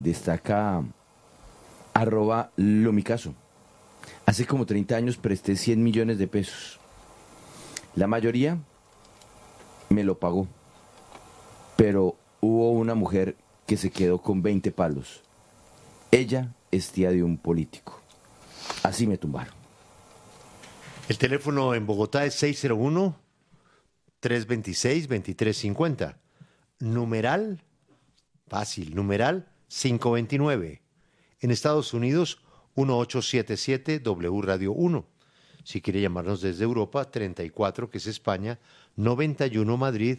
Destaca @lomicaso. Hace como 30 años presté 100 millones de pesos. La mayoría me lo pagó, pero hubo una mujer que se quedó con 20 palos. Ella es tía de un político. Así me tumbaron. El teléfono en Bogotá es 601-326-2350. Numeral, fácil, numeral 529. En Estados Unidos, 1877 W Radio 1. Si quiere llamarnos desde Europa, 34, que es España, 91 Madrid,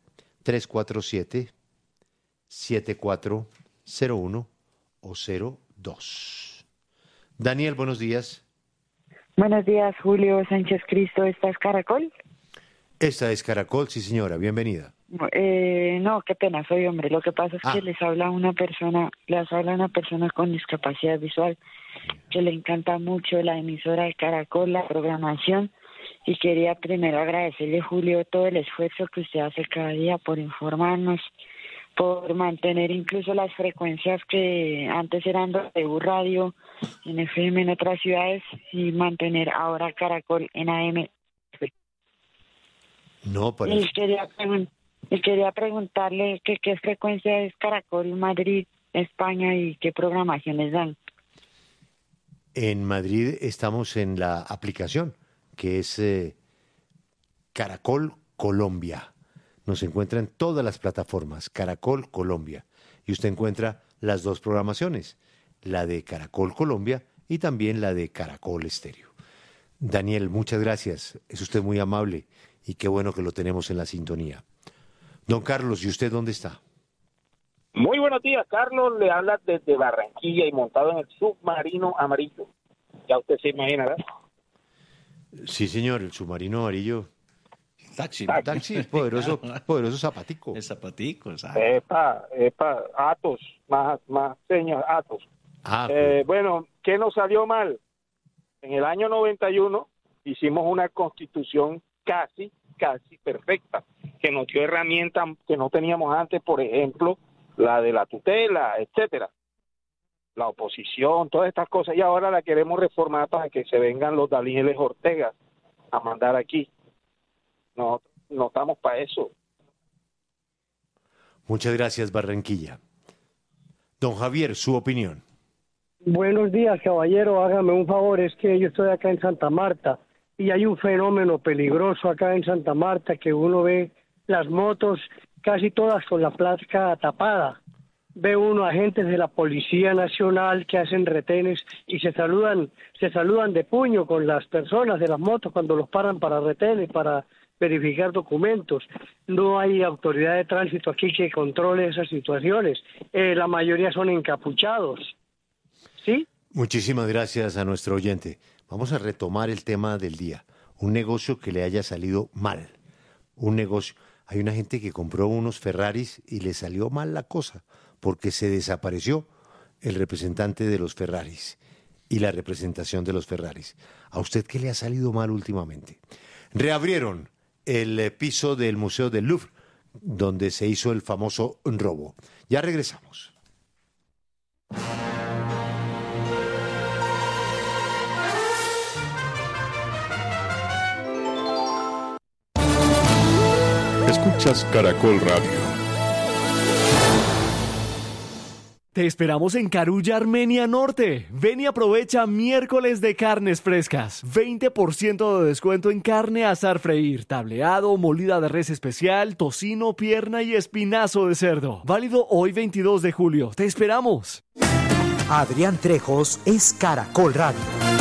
347-7401 o 02. Daniel, buenos días. Buenos días, Julio Sánchez Cristo. ¿Esta es Caracol? Esta es Caracol, sí señora, bienvenida. No, qué pena, soy hombre. Lo que pasa es que les habla una persona con discapacidad visual que le encanta mucho la emisora de Caracol, la programación, y quería primero agradecerle, Julio, todo el esfuerzo que usted hace cada día por informarnos, por mantener incluso las frecuencias que antes eran de U Radio, en FM en otras ciudades, y mantener ahora Caracol en AM. No, parece. Y quería preguntarle qué frecuencia es Caracol Madrid, España, y qué programaciones dan. En Madrid estamos en la aplicación, que es Caracol Colombia. Nos encuentra en todas las plataformas, Caracol Colombia. Y usted encuentra las dos programaciones, la de Caracol Colombia y también la de Caracol Estéreo. Daniel, muchas gracias. Es usted muy amable y qué bueno que lo tenemos en la sintonía. Don Carlos, ¿y usted dónde está? Muy buenos días, Carlos. Le habla desde Barranquilla y montado en el submarino amarillo. Ya usted se imaginará. Sí, señor, el submarino amarillo. Taxi, poderoso zapatico. El zapatico, exacto. Atos, más señas, Atos. Bueno, ¿qué nos salió mal? En el año 91 hicimos una constitución casi perfecta, que nos dio herramientas que no teníamos antes, por ejemplo, la de la tutela, etcétera, la oposición, todas estas cosas, y ahora la queremos reformar para que se vengan los Danieles Ortega a mandar aquí. No estamos para eso. Muchas gracias, Barranquilla. Don Javier, su opinión. Buenos días, caballero. Hágame un favor, es que yo estoy acá en Santa Marta y hay un fenómeno peligroso acá en Santa Marta, que uno ve las motos casi todas con la placa tapada. Ve uno agentes de la Policía Nacional que hacen retenes y se saludan de puño con las personas de las motos cuando los paran para retenes, para verificar documentos. No hay autoridad de tránsito aquí que controle esas situaciones. La mayoría son encapuchados. ¿Sí? Muchísimas gracias a nuestro oyente. Vamos a retomar el tema del día. Un negocio que le haya salido mal. Un negocio. Hay una gente que compró unos Ferraris y le salió mal la cosa, porque se desapareció el representante de los Ferraris y la representación de los Ferraris. ¿A usted qué le ha salido mal últimamente? Reabrieron el piso del Museo del Louvre, donde se hizo el famoso robo. Ya regresamos. Escuchas Caracol Radio. Te esperamos en Carulla, Armenia Norte. Ven y aprovecha miércoles de carnes frescas. 20% de descuento en carne asar freír, tableado, molida de res especial, tocino, pierna y espinazo de cerdo. Válido hoy 22 de julio. Te esperamos. Adrián Trejos es Caracol Radio.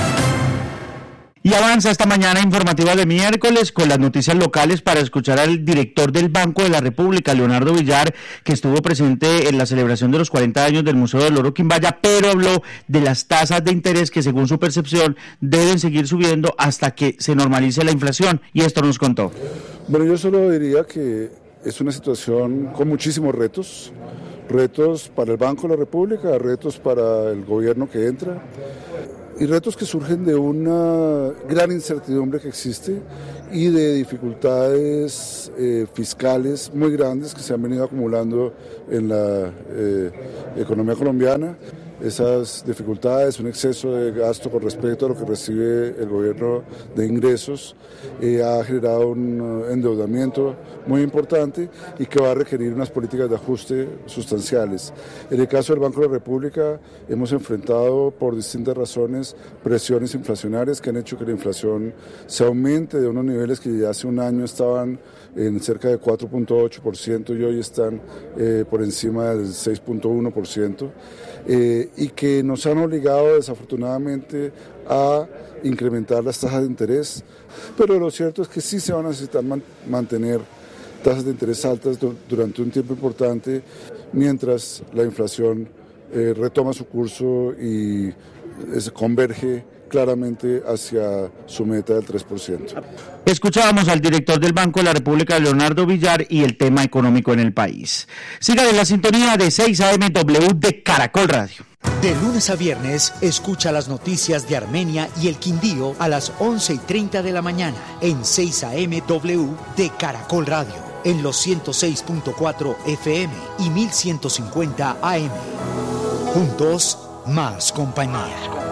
Y avanza esta mañana informativa de miércoles con las noticias locales para escuchar al director del Banco de la República, Leonardo Villar, que estuvo presente en la celebración de los 40 años del Museo del Oro Quimbaya, pero habló de las tasas de interés que, según su percepción, deben seguir subiendo hasta que se normalice la inflación. Y esto nos contó. Bueno, yo solo diría que es una situación con muchísimos retos. Retos para el Banco de la República, retos para el gobierno que entra. y retos que surgen de una gran incertidumbre que existe y de dificultades fiscales muy grandes que se han venido acumulando en la economía colombiana. Esas dificultades, un exceso de gasto con respecto a lo que recibe el gobierno de ingresos, ha generado un endeudamiento muy importante y que va a requerir unas políticas de ajuste sustanciales. En el caso del Banco de la República hemos enfrentado por distintas razones presiones inflacionarias que han hecho que la inflación se aumente de unos niveles que ya hace un año estaban en cerca de 4.8% y hoy están por encima del 6.1%. Y que nos han obligado desafortunadamente a incrementar las tasas de interés, pero lo cierto es que sí se van a necesitar mantener tasas de interés altas durante un tiempo importante mientras la inflación retoma su curso y converge claramente hacia su meta del 3%. Escuchábamos al director del Banco de la República, Leonardo Villar, y el tema económico en el país. Siga en la sintonía de 6 AM W de Caracol Radio. De lunes a viernes, escucha las noticias de Armenia y el Quindío a las 11:30 de la mañana en 6 AM W de Caracol Radio, en los 106.4 FM y 1150 AM. Juntos, más compañía.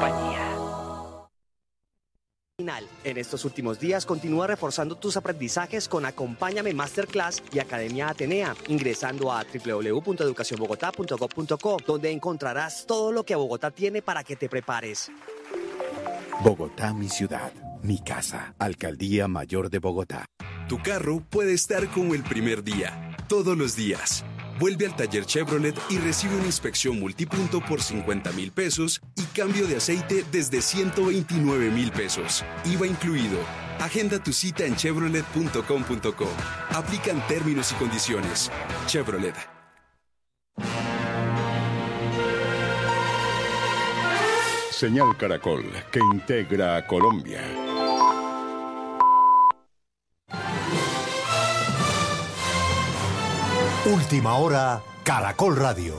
En estos últimos días continúa reforzando tus aprendizajes con Acompáñame Masterclass y Academia Atenea, ingresando a www.educacionbogotá.gov.co, donde encontrarás todo lo que Bogotá tiene para que te prepares. Bogotá, mi ciudad, mi casa, Alcaldía Mayor de Bogotá. Tu carro puede estar como el primer día, todos los días. Vuelve al taller Chevrolet y recibe una inspección multipunto por 50,000 pesos y cambio de aceite desde 129,000 pesos. IVA incluido. Agenda tu cita en chevrolet.com.co. Aplican términos y condiciones. Chevrolet. Señal Caracol, que integra a Colombia. Última hora, Caracol Radio.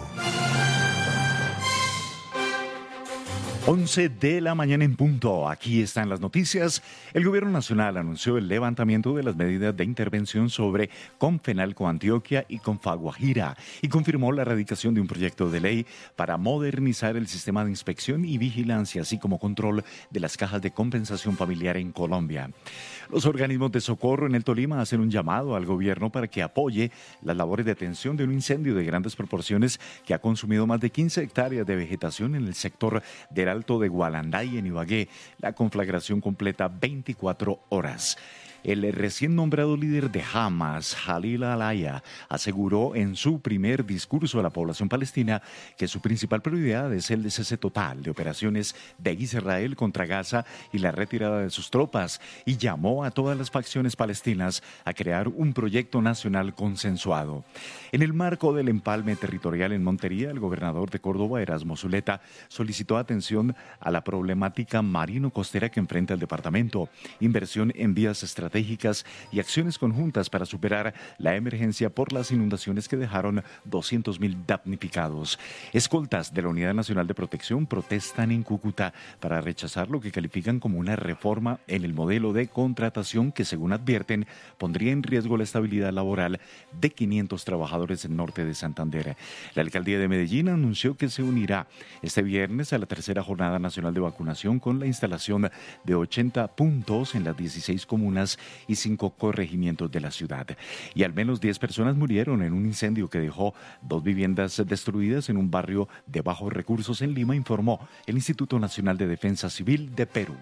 11 de la mañana en punto. Aquí están las noticias. El Gobierno Nacional anunció el levantamiento de las medidas de intervención sobre Confenalco Antioquia y Confaguajira y confirmó la erradicación de un proyecto de ley para modernizar el sistema de inspección y vigilancia, así como control de las cajas de compensación familiar en Colombia. Los organismos de socorro en el Tolima hacen un llamado al gobierno para que apoye las labores de atención de un incendio de grandes proporciones que ha consumido más de 15 hectáreas de vegetación en el sector del Alto de Gualanday en Ibagué. La conflagración completa 24 horas. El recién nombrado líder de Hamas, Jalil al-Aya, aseguró en su primer discurso a la población palestina que su principal prioridad es el cese total de operaciones de Israel contra Gaza y la retirada de sus tropas, y llamó a todas las facciones palestinas a crear un proyecto nacional consensuado. En el marco del empalme territorial en Montería, el gobernador de Córdoba, Erasmo Zuleta, solicitó atención a la problemática marino-costera que enfrenta el departamento, inversión en vías estratégicas y acciones conjuntas para superar la emergencia por las inundaciones que dejaron 200,000 damnificados. Escoltas de la Unidad Nacional de Protección protestan en Cúcuta para rechazar lo que califican como una reforma en el modelo de contratación que, según advierten, pondría en riesgo la estabilidad laboral de 500 trabajadores en norte de Santander. La alcaldía de Medellín anunció que se unirá este viernes a la tercera jornada nacional de vacunación con la instalación de 80 puntos en las 16 comunas y 5 corregimientos de la ciudad. Y al menos 10 personas murieron en un incendio que dejó 2 viviendas destruidas en un barrio de bajos recursos en Lima, informó el Instituto Nacional de Defensa Civil de Perú.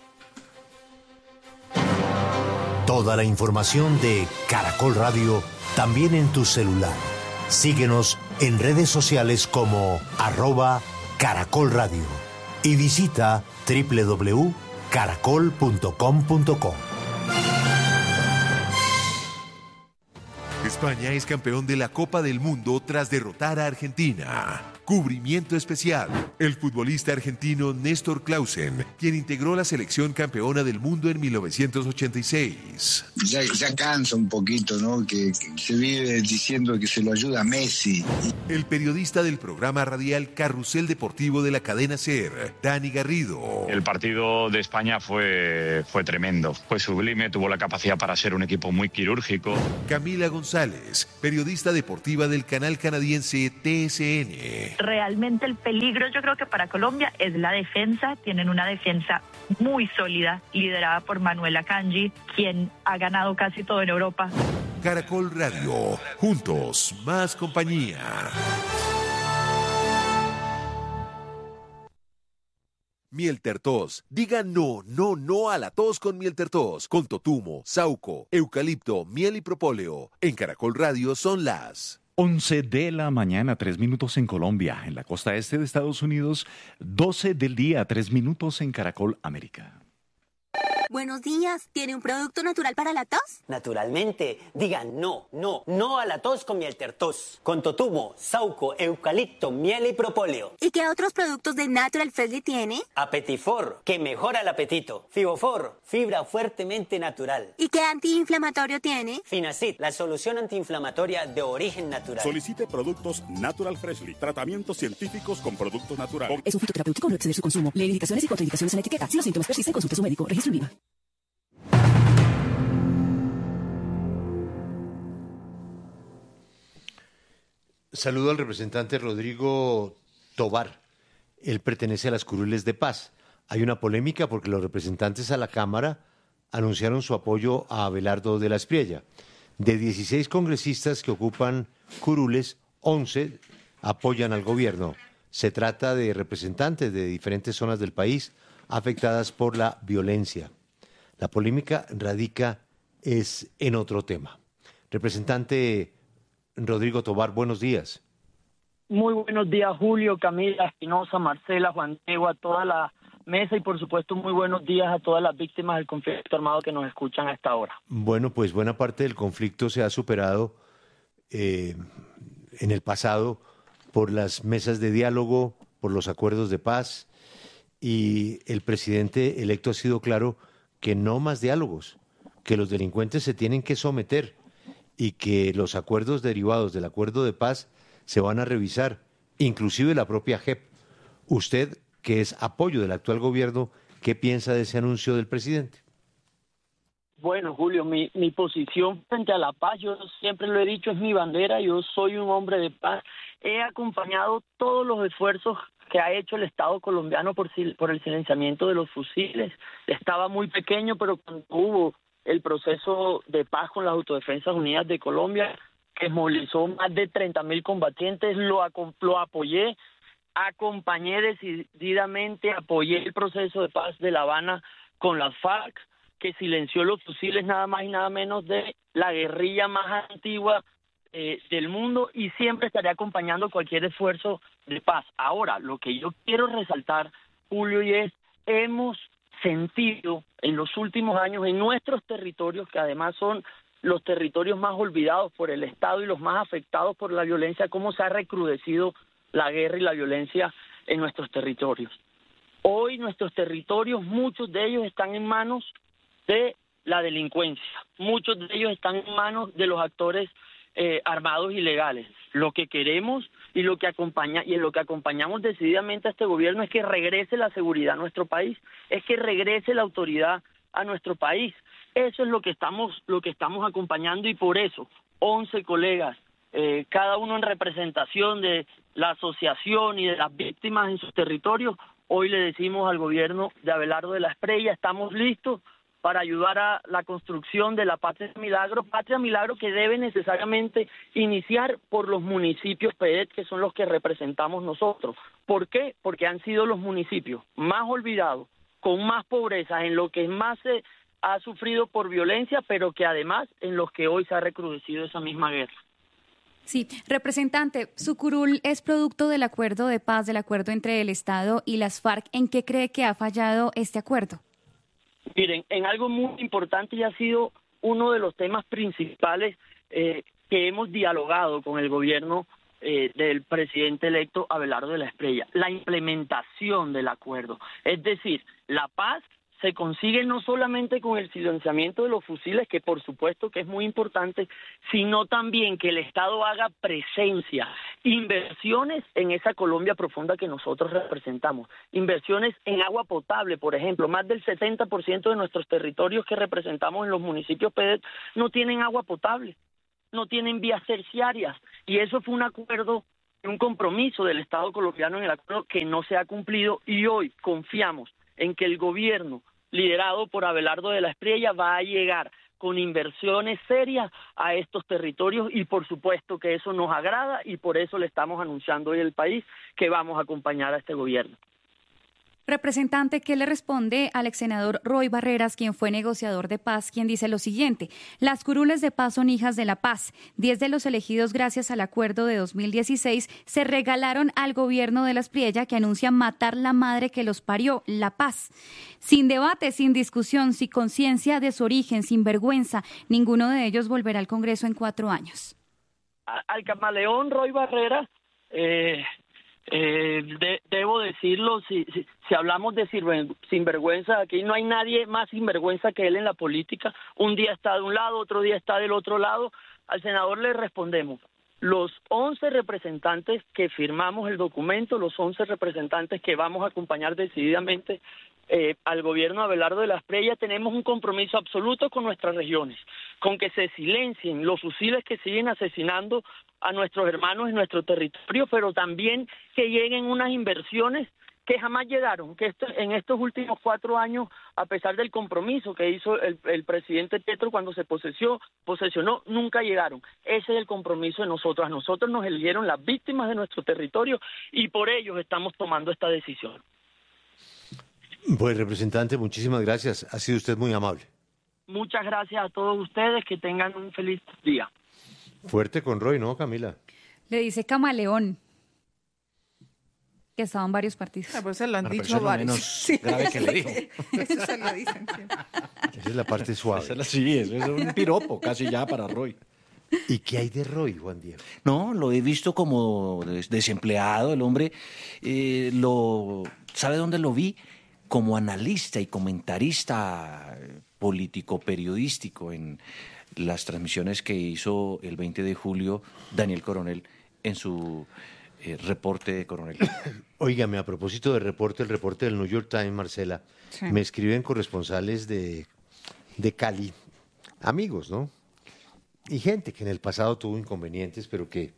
Toda la información de Caracol Radio también en tu celular. Síguenos en redes sociales como @Caracol Radio y visita www.caracol.com.co. España es campeón de la Copa del Mundo tras derrotar a Argentina. Cubrimiento especial. El futbolista argentino Néstor Clausen, quien integró la selección campeona del mundo en 1986. Ya cansa un poquito, ¿no? Que se vive diciendo que se lo ayuda a Messi. El periodista del programa radial Carrusel Deportivo de la cadena SER, Dani Garrido. El partido de España fue tremendo, fue sublime, tuvo la capacidad para ser un equipo muy quirúrgico. Camila González, periodista deportiva del canal canadiense TSN. Realmente el peligro, yo creo que para Colombia es la defensa. Tienen una defensa muy sólida, liderada por Manuel Akanji, quien ha ganado casi todo en Europa. Caracol Radio, juntos, más compañía. Miel Tertos. Diga no a la tos con Miel Tertos. Con totumo, sauco, eucalipto, miel y propóleo. En Caracol Radio son las 11 de la mañana, 3 minutos en Colombia. En la costa este de Estados Unidos, 12 del día, 3 minutos en Caracol América. Buenos días. ¿Tiene un producto natural para la tos? Naturalmente. Diga no a la tos con Miel Tertos. Con totumo, sauco, eucalipto, miel y propóleo. ¿Y qué otros productos de Natural Freshly tiene? Apetifor, que mejora el apetito. Fibofor, fibra fuertemente natural. ¿Y qué antiinflamatorio tiene? Finacid, la solución antiinflamatoria de origen natural. Solicite productos Natural Freshly. Tratamientos científicos con productos naturales. Es un fitoterapéutico, no exceder su consumo. Lee indicaciones y contraindicaciones en la etiqueta. Si los síntomas persisten, consulte a su médico. Registro INVIMA. Saludo al representante Rodrigo Tobar. Él pertenece a las Curules de Paz. Hay una polémica porque los representantes a la Cámara anunciaron su apoyo a Abelardo de la Espriella. De 16 congresistas que ocupan curules, 11 apoyan al gobierno. Se trata de representantes de diferentes zonas del país afectadas por la violencia. La polémica radica en otro tema. Representante Rodrigo Tobar, buenos días. Muy buenos días, Julio, Camila, Espinosa, Marcela, Juan Diego, a toda la mesa y por supuesto muy buenos días a todas las víctimas del conflicto armado que nos escuchan a esta hora. Bueno, pues buena parte del conflicto se ha superado en el pasado por las mesas de diálogo, por los acuerdos de paz, y el presidente electo ha sido claro que no más diálogos, que los delincuentes se tienen que someter y que los acuerdos derivados del acuerdo de paz se van a revisar, inclusive la propia JEP. Usted, que es apoyo del actual gobierno, ¿qué piensa de ese anuncio del presidente? Bueno, Julio, mi posición frente a la paz, yo siempre lo he dicho, es mi bandera, yo soy un hombre de paz. He acompañado todos los esfuerzos que ha hecho el Estado colombiano por el silenciamiento de los fusiles. Estaba muy pequeño, pero cuando hubo el proceso de paz con las Autodefensas Unidas de Colombia, que movilizó más de 30.000 combatientes, lo apoyé, acompañé decididamente, apoyé el proceso de paz de La Habana con las FARC, que silenció los fusiles nada más y nada menos de la guerrilla más antigua del mundo, y siempre estaré acompañando cualquier esfuerzo de paz. Ahora, lo que yo quiero resaltar, Julio, y es, hemos sentido en los últimos años en nuestros territorios, que además son los territorios más olvidados por el Estado y los más afectados por la violencia, cómo se ha recrudecido la guerra y la violencia en nuestros territorios. Hoy nuestros territorios, muchos de ellos están en manos de la delincuencia, muchos de ellos están en manos de los actores armados ilegales. Lo que queremos y en lo que acompañamos decididamente a este gobierno es que regrese la seguridad a nuestro país, es que regrese la autoridad a nuestro país. Eso es lo que estamos acompañando, y por eso 11 colegas, cada uno en representación de la asociación y de las víctimas en sus territorios, hoy le decimos al gobierno de Abelardo de la Espriella, estamos listos para ayudar a la construcción de la Patria Milagro que debe necesariamente iniciar por los municipios PEDET, que son los que representamos nosotros. ¿Por qué? Porque han sido los municipios más olvidados, con más pobreza, en lo que más se ha sufrido por violencia, pero que además en los que hoy se ha recrudecido esa misma guerra. Sí, representante, su curul es producto del acuerdo de paz, del acuerdo entre el Estado y las FARC. ¿En qué cree que ha fallado este acuerdo? Miren, en algo muy importante, y ha sido uno de los temas principales que hemos dialogado con el gobierno del presidente electo Abelardo de la Espriella, la implementación del acuerdo. Es decir, la paz se consigue no solamente con el silenciamiento de los fusiles, que por supuesto que es muy importante, sino también que el Estado haga presencia, inversiones en esa Colombia profunda que nosotros representamos, inversiones en agua potable, por ejemplo, más del 70% de nuestros territorios que representamos en los municipios PEDET no tienen agua potable, no tienen vías terciarias, y eso fue un acuerdo, un compromiso del Estado colombiano en el acuerdo que no se ha cumplido, y hoy confiamos en que el gobierno liderado por Abelardo de la Espriella va a llegar con inversiones serias a estos territorios, y por supuesto que eso nos agrada, y por eso le estamos anunciando hoy al país que vamos a acompañar a este gobierno. Representante, ¿qué le responde al ex senador Roy Barreras, quien fue negociador de paz, quien dice lo siguiente: las curules de paz son hijas de la paz. 10 de los elegidos gracias al acuerdo de 2016 se regalaron al gobierno de la Espriella, que anuncia matar la madre que los parió, la paz. Sin debate, sin discusión, sin conciencia de su origen, sin vergüenza, ninguno de ellos volverá al Congreso en 4 años. Al camaleón Roy Barreras, debo decirlo, si hablamos de sinvergüenza, aquí no hay nadie más sinvergüenza que él en la política. Un día está de un lado, otro día está del otro lado. Al senador le respondemos: los 11 representantes que firmamos el documento, los 11 representantes que vamos a acompañar decididamente al gobierno de Abelardo de la Espriella, tenemos un compromiso absoluto con nuestras regiones, con que se silencien los fusiles que siguen asesinando a nuestros hermanos en nuestro territorio, pero también que lleguen unas inversiones que jamás llegaron, que en estos últimos 4 años, a pesar del compromiso que hizo el presidente Petro cuando se posesionó, nunca llegaron. Ese es el compromiso de nosotros. A nosotros nos eligieron las víctimas de nuestro territorio, y por ellos estamos tomando esta decisión. Pues, representante, muchísimas gracias. Ha sido usted muy amable. Muchas gracias a todos ustedes. Que tengan un feliz día. Fuerte con Roy, ¿no, Camila? Le dice camaleón, que estaba en varios partidos. Pues se lo han dicho varios. Sí. Grave que le dijo. Eso se lo dicen. Esa es la parte suave. Sí, eso es un piropo casi ya para Roy. ¿Y qué hay de Roy, Juan Diego? No, lo he visto como desempleado, el hombre. ¿Sabe dónde lo vi? Como analista y comentarista político, periodístico, en las transmisiones que hizo el 20 de julio Daniel Coronel en su reporte de Coronel. Óigame, a propósito del reporte, el reporte del New York Times, Marcela, sí. Me escriben corresponsales de Cali, amigos, ¿no? Y gente que en el pasado tuvo inconvenientes, pero que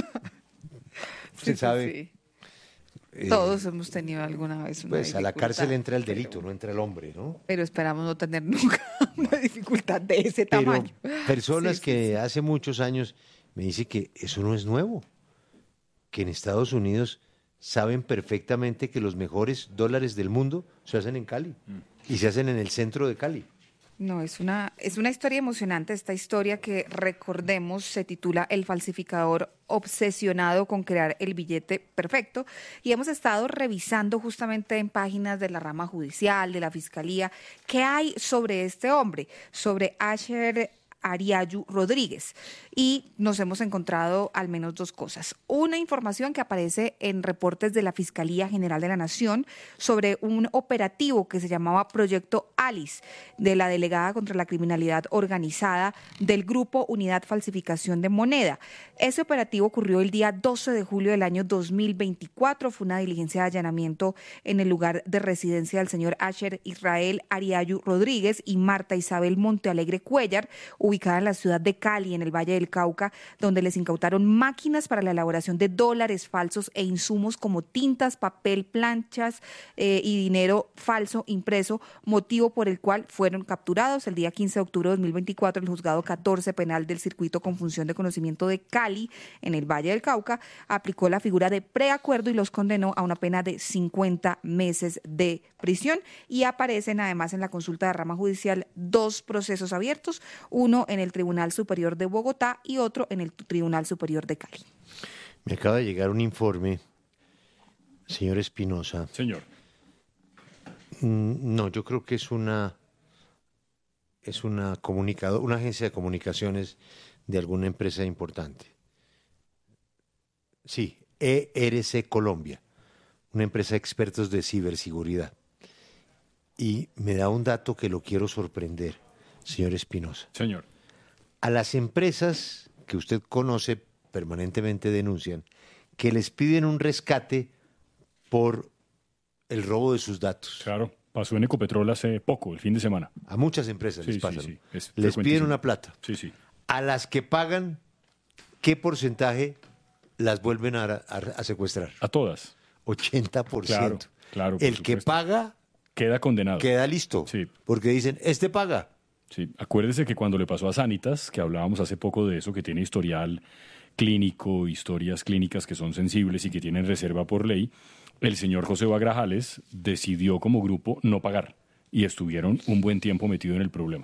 se sabe... Sí. Todos hemos tenido alguna vez una dificultad. A la cárcel entra el delito, no entra el hombre, ¿no? Pero esperamos no tener nunca una dificultad de ese tamaño. Personas que hace muchos años me dicen que eso no es nuevo, que en Estados Unidos saben perfectamente que los mejores dólares del mundo se hacen en Cali y se hacen en el centro de Cali. No, es una historia emocionante. Esta historia que, recordemos, se titula El falsificador obsesionado con crear el billete perfecto, y hemos estado revisando justamente en páginas de la rama judicial, de la Fiscalía, qué hay sobre este hombre, sobre Asher Ariayu Rodríguez, y nos hemos encontrado al menos 2 cosas. Una información que aparece en reportes de la Fiscalía General de la Nación sobre un operativo que se llamaba Proyecto Alice, de la Delegada contra la Criminalidad Organizada del Grupo Unidad Falsificación de Moneda. Ese operativo ocurrió el día 12 de julio del año 2024. Fue una diligencia de allanamiento en el lugar de residencia del señor Asher Israel Ariayu Rodríguez y Marta Isabel Montealegre Cuellar, ubicada en la ciudad de Cali, en el Valle del Cauca, donde les incautaron máquinas para la elaboración de dólares falsos e insumos como tintas, papel, planchas y dinero falso impreso, motivo por el cual fueron capturados. El día 15 de octubre de 2024, el Juzgado 14 Penal del Circuito con Función de Conocimiento de Cali, en el Valle del Cauca, aplicó la figura de preacuerdo y los condenó a una pena de 50 meses de prisión. Y aparecen además en la consulta de rama judicial 2 procesos abiertos, uno en el Tribunal Superior de Bogotá y otro en el Tribunal Superior de Cali. Me acaba de llegar un informe, señor Espinosa. Señor. No, yo creo que es una agencia de comunicaciones de alguna empresa importante. Sí, ERC Colombia, una empresa de expertos de ciberseguridad. Y me da un dato que lo quiero sorprender, señor Espinosa. Señor. A las empresas que usted conoce permanentemente denuncian que les piden un rescate por el robo de sus datos. Claro, pasó en Ecopetrol hace poco, el fin de semana. A muchas empresas Sí, les pasa. sí, ¿no? sí, Les piden una plata. Sí, sí. A las que pagan, ¿qué porcentaje las vuelven a secuestrar? A todas. 80%. Claro, claro. por El que supuesto. paga Queda condenado. queda listo. Sí. Porque dicen, este paga. Sí, acuérdese que cuando le pasó a Sanitas, que hablábamos hace poco de eso, que tiene historial clínico, historias clínicas que son sensibles y que tienen reserva por ley, el señor José Grajales decidió como grupo no pagar y estuvieron un buen tiempo metido en el problema.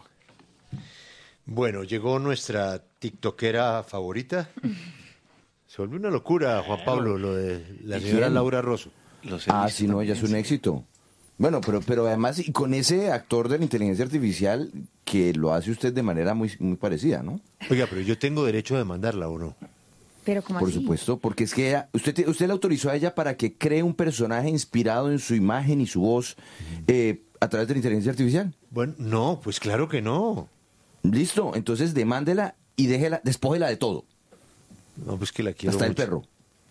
Bueno, llegó nuestra tiktokera favorita. Se volvió una locura, Juan Pablo, lo de la señora ¿Quién? Laura Rosso. Sí, no, ella es un éxito. Bueno, pero además, y con ese actor de la inteligencia artificial que lo hace usted de manera muy, muy parecida, ¿no? Oiga, pero yo tengo derecho a demandarla, ¿o no? Pero ¿cómo Por así? supuesto, porque es que usted le autorizó a ella para que cree un personaje inspirado en su imagen y su voz a través de la inteligencia artificial. Bueno, no, pues claro que no. Listo, entonces demándela y despójela de todo. No, pues que la quiero Hasta el mucho. perro.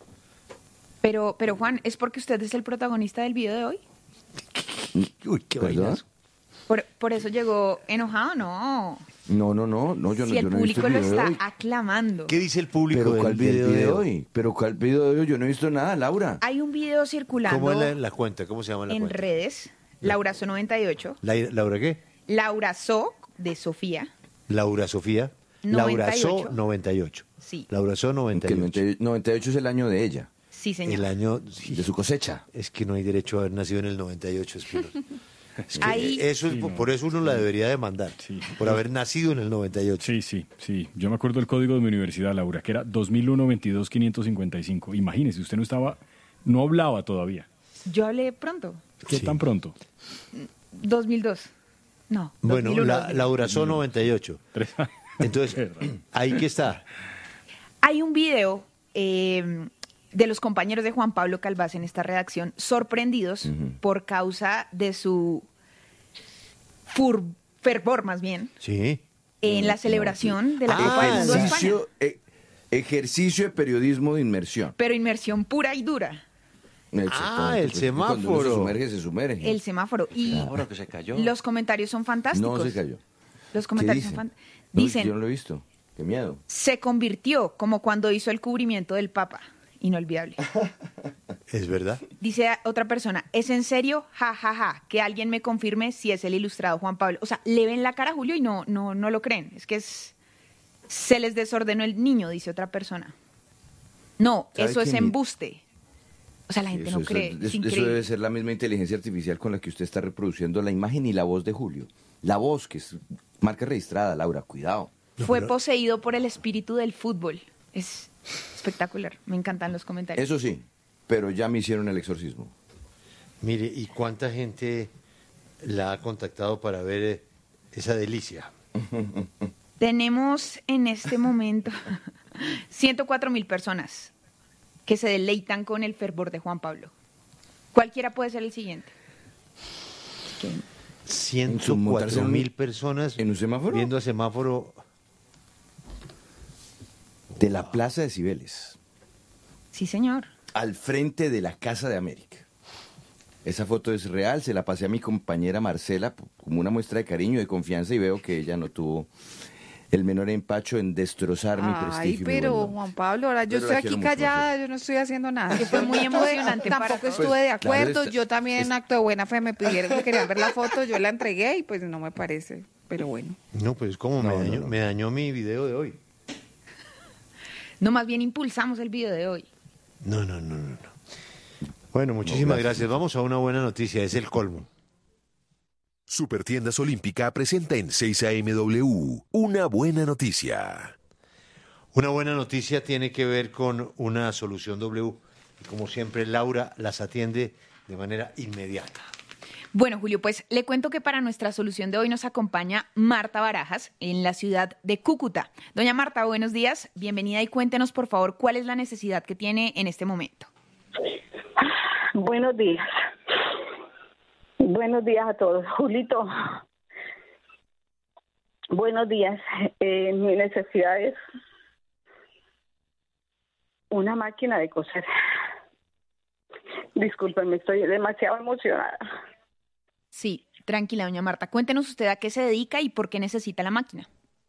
Pero Juan, ¿es porque usted es el protagonista del video de hoy? Uy, qué ¿Perdón? vainas. ¿Por eso llegó enojado? No. No, yo Si no, el yo no he visto público el lo video de está hoy. aclamando. ¿Qué dice el público Pero del ¿cuál video de video? hoy? Pero ¿cuál video de hoy? Yo no he visto nada, Laura. Hay un video circulando ¿Cómo es la cuenta? ¿Cómo se llama la en cuenta? redes. Laurazo98. ¿Laura qué? Laurazo de Sofía. Laura Sofía. 98. Laurazo 98. Sí. Laurazo 98. Que 98 es el año de ella, Sí, señor. El año... de su cosecha. Es que no hay derecho a haber nacido en el 98, Espinosa. Es que Ahí- eso es, Sí, no. por eso uno la debería demandar. Por haber nacido en el 98. Sí. Yo me acuerdo del código de mi universidad, Laura, que era 2001-22-555. Imagínese, usted no hablaba todavía. Yo hablé pronto. ¿Qué tan pronto? 2002. No. Bueno, 2001. Laurazó 98. Entonces, ahí que está. Hay un video de los compañeros de Juan Pablo Calvás en esta redacción sorprendidos por causa de su fervor, más bien, Sí. en la celebración de la Copa del Mundo de España. Ejercicio de periodismo de inmersión. Pero inmersión pura y dura. Exactamente, el pues, cuando uno semáforo. se sumerge. El semáforo. Y Ahora que se cayó. los comentarios son fantásticos. No se cayó. Los ¿Qué comentarios dicen? son No, Dicen, yo no lo he visto. Qué miedo. se convirtió como cuando hizo el cubrimiento del Papa. Inolvidable. Es verdad. Dice otra persona, ¿es en serio? Ja, ja, ja. Que alguien me confirme si es el ilustrado Juan Pablo. O sea, le ven la cara a Julio y no lo creen. Es que se les desordenó el niño, dice otra persona. No, ¿Sabe eso es qué? embuste. O sea, la gente Eso, no cree. Es eso increíble. debe ser la misma inteligencia artificial con la que usted está reproduciendo la imagen y la voz de Julio. La voz, que es marca registrada, Laura, cuidado. Fue poseído por el espíritu del fútbol. Es espectacular. Me encantan los comentarios. Eso sí, pero ya me hicieron el exorcismo. Mire, ¿y cuánta gente la ha contactado para ver esa delicia? Tenemos en este momento 104,000 personas que se deleitan con el fervor de Juan Pablo. Cualquiera puede ser el siguiente. 104,000 personas en un semáforo viendo el semáforo de la Plaza de Cibeles, Sí, señor. al frente de la Casa de América. Esa foto es real, se la pasé a mi compañera Marcela como una muestra de cariño y de confianza y veo que ella no tuvo el menor empacho en destrozar mi prestigio. Ay, y mi pero buen nombre. Juan Pablo, ahora yo Pero estoy la aquí quiero mucho, callada, yo no estoy haciendo nada. Que fue muy emocionante. Tampoco para estuve todos. de acuerdo, claro, yo también en acto de buena fe me pidieron que querían ver la foto, yo la entregué y pues no me parece, pero bueno. No, pues como me dañó mi video de hoy. No, más bien impulsamos el video de hoy. No. Bueno, muchísimas gracias. gracias. Vamos a una buena noticia, es el colmo. Supertiendas Olímpica presenta en 6 AMW una buena noticia. Una buena noticia tiene que ver con una solución W. Y como siempre, Laura las atiende de manera inmediata. Bueno, Julio, pues le cuento que para nuestra solución de hoy nos acompaña Marta Barajas en la ciudad de Cúcuta. Doña Marta, buenos días, bienvenida y cuéntenos por favor cuál es la necesidad que tiene en este momento. Buenos días. Buenos días a todos. Julito, buenos días. Mi necesidad es una máquina de coser. Discúlpenme, estoy demasiado emocionada. Sí, tranquila, doña Marta. Cuéntenos usted a qué se dedica y por qué necesita la máquina.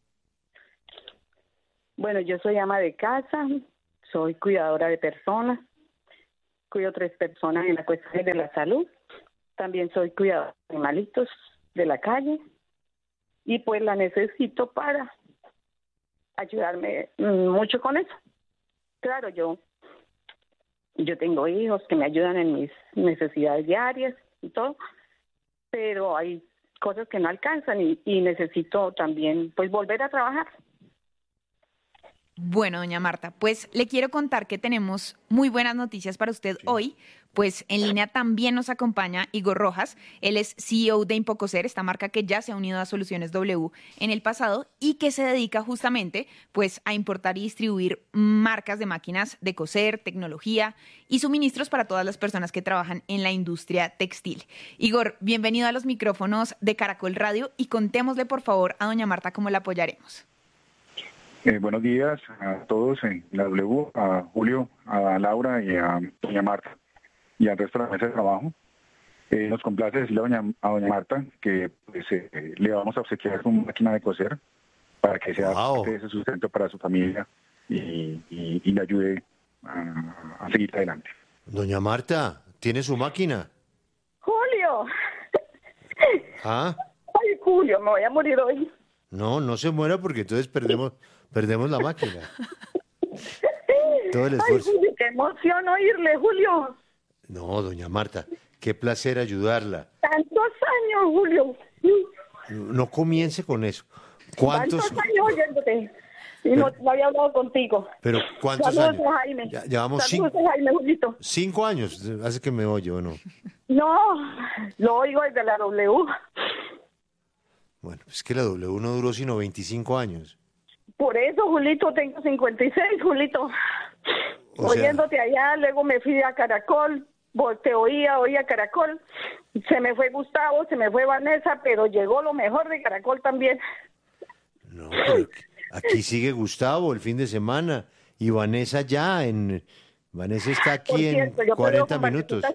Bueno, yo soy ama de casa, soy cuidadora de personas, cuido 3 personas en la cuestión de la salud. También soy cuidadora de animalitos de la calle y pues la necesito para ayudarme mucho con eso. Claro, yo tengo hijos que me ayudan en mis necesidades diarias y todo, pero hay cosas que no alcanzan y necesito también pues volver a trabajar. Bueno, doña Marta, pues le quiero contar que tenemos muy buenas noticias para usted hoy, pues en línea también nos acompaña Igor Rojas, él es CEO de Impocoser, esta marca que ya se ha unido a Soluciones W en el pasado y que se dedica justamente pues a importar y distribuir marcas de máquinas de coser, tecnología y suministros para todas las personas que trabajan en la industria textil. Igor, bienvenido a los micrófonos de Caracol Radio y contémosle por favor a doña Marta cómo la apoyaremos. Buenos días a todos en la W, a Julio, a Laura y a doña Marta y al resto de la mesa de trabajo. Nos complace decirle a doña Marta que pues, le vamos a obsequiar una máquina de coser para que sea parte de ese sustento para su familia y le ayude a seguir adelante. Doña Marta, ¿tiene su máquina? ¡Julio! ¿Ah? ¡Ay, Julio, me voy a morir hoy! No se muera porque entonces perdemos la máquina. Todo el esfuerzo. ¡Ay, Julio, qué emoción oírle, Julio! No, doña Marta, qué placer ayudarla. ¡Tantos años, Julio! No comience con eso. ¿Cuántos años oyéndote? Y no había hablado contigo. Pero ¿cuántos Saludos, años? Jaime. Ya, llevamos Saludos, Jaime, Julito. 5 años. Hace que me oye, ¿o no? No, lo oigo desde la W. Bueno, es que la W no duró sino 25 años. Por eso, Julito, tengo 56, Julito. Oyéndote allá, luego me fui a Caracol, te oía Caracol. Se me fue Gustavo, se me fue Vanessa, pero llegó lo mejor de Caracol también. No, pero aquí sigue Gustavo el fin de semana y Vanessa Vanessa está aquí en 40 minutos.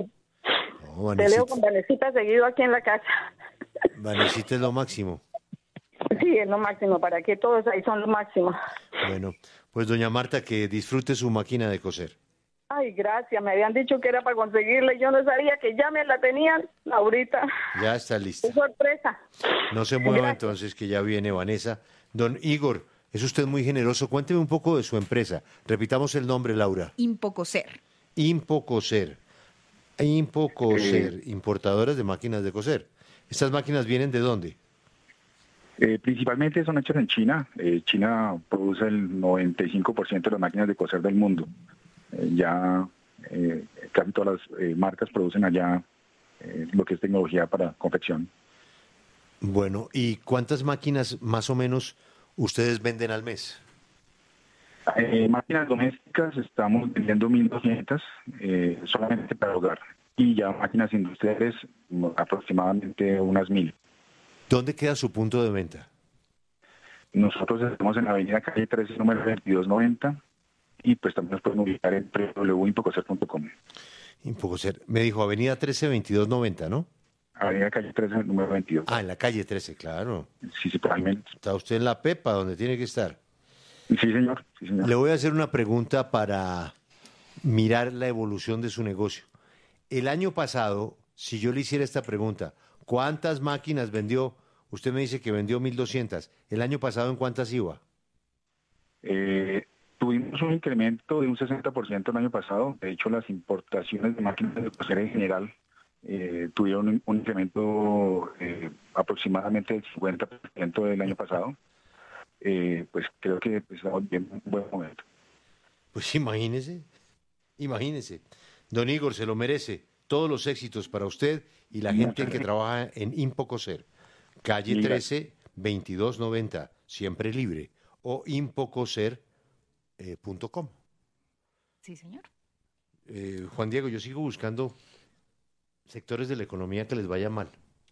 No, te leo con Vanesita seguido aquí en la casa. Vanesita es lo máximo. Sí, es lo máximo, para que todos ahí son lo máximo. Bueno, pues doña Marta, que disfrute su máquina de coser. Ay, gracias, me habían dicho que era para conseguirla y yo no sabía que ya me la tenían ahorita. Ya está lista. ¡Qué sorpresa! No se mueva entonces, que ya viene Vanessa. Don Igor, es usted muy generoso. Cuénteme un poco de su empresa. Repitamos el nombre, Laura. Impocoser. Impocoser, importadoras de máquinas de coser. ¿Estas máquinas vienen de dónde? Principalmente son hechas en China. China produce el 95% de las máquinas de coser del mundo. Casi todas las marcas producen allá lo que es tecnología para confección. Bueno, ¿y cuántas máquinas más o menos ustedes venden al mes? Máquinas domésticas estamos vendiendo 1.200 solamente para hogar. Y ya máquinas industriales aproximadamente unas 1.000. ¿Dónde queda su punto de venta? Nosotros estamos en la avenida calle 13, número 2290, y pues también nos pueden ubicar en www.impocoser.com. Impocoser, me dijo avenida 13, 2290, ¿no? Avenida calle 13, número 22. Ah, en la calle 13, claro. Sí, totalmente. Está usted en la Pepa, donde tiene que estar. Sí, señor. Le voy a hacer una pregunta para mirar la evolución de su negocio. El año pasado, si yo le hiciera esta pregunta, ¿cuántas máquinas vendió? Usted me dice que vendió 1.200. ¿El año pasado en cuántas iba? Tuvimos un incremento de un 60% el año pasado. De hecho, las importaciones de máquinas de coser en general tuvieron un incremento aproximadamente del 50% del año pasado. Pues creo que estamos en un buen momento. Pues imagínese. Don Igor, se lo merece. todos los éxitos para usted y la gente que trabaja en Impocoser. Calle 13, 2290, siempre libre, o impocoser.com. Sí, señor. Juan Diego, yo sigo buscando sectores de la economía que les vaya mal.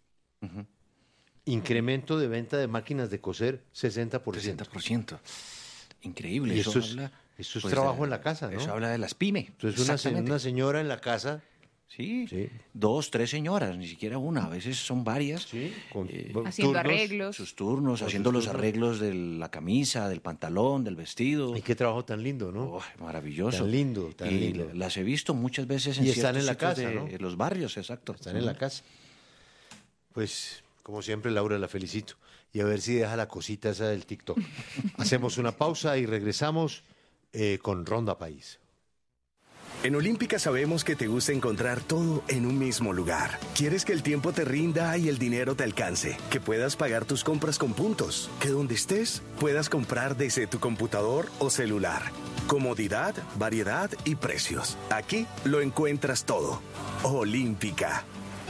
Incremento de venta de máquinas de coser, 60%. 60%. Increíble. Y eso es pues, trabajo en la casa, ¿no? Eso habla de las pymes. Entonces una señora en la casa. Sí, 2, 3 señoras, ni siquiera una, a veces son varias. Sí, haciendo arreglos. Sus turnos, haciendo los arreglos de la camisa, del pantalón, del vestido. Y qué trabajo tan lindo, ¿no? Oh, maravilloso. Tan lindo, tan lindo. Las he visto muchas veces en y están en la sitios casa, ¿no? los barrios, exacto. Están en la casa. Pues, como siempre, Laura, la felicito. Y a ver si deja la cosita esa del TikTok. Hacemos una pausa y regresamos con Ronda País. En Olímpica sabemos que te gusta encontrar todo en un mismo lugar. Quieres que el tiempo te rinda y el dinero te alcance, que puedas pagar tus compras con puntos, que donde estés puedas comprar desde tu computador o celular. Comodidad, variedad y precios. Aquí lo encuentras todo. Olímpica.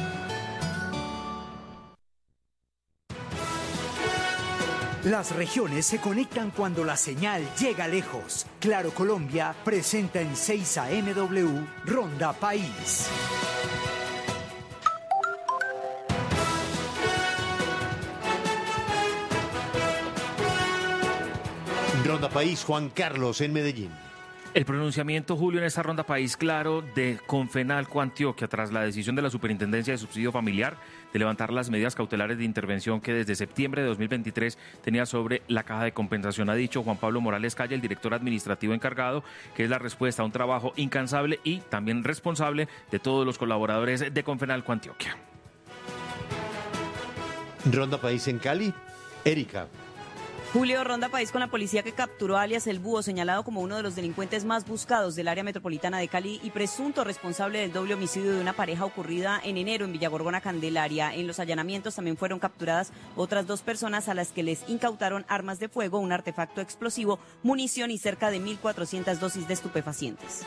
Las regiones se conectan cuando la señal llega lejos. Claro Colombia presenta en 6 AMW Ronda País. Ronda País, Juan Carlos en Medellín. El pronunciamiento, Julio, en esta Ronda País Claro de Confenalco Antioquia tras la decisión de la Superintendencia de Subsidio Familiar de levantar las medidas cautelares de intervención que desde septiembre de 2023 tenía sobre la caja de compensación. Ha dicho Juan Pablo Morales Calle, el director administrativo encargado, que es la respuesta a un trabajo incansable y también responsable de todos los colaboradores de Confenalco Antioquia. Ronda País en Cali, Erika. Julio, Ronda País con la policía que capturó a alias El Búho, señalado como uno de los delincuentes más buscados del área metropolitana de Cali y presunto responsable del doble homicidio de una pareja ocurrida en enero en Villagorgona, Candelaria. En los allanamientos también fueron capturadas otras 2 personas a las que les incautaron armas de fuego, un artefacto explosivo, munición y cerca de 1.400 dosis de estupefacientes.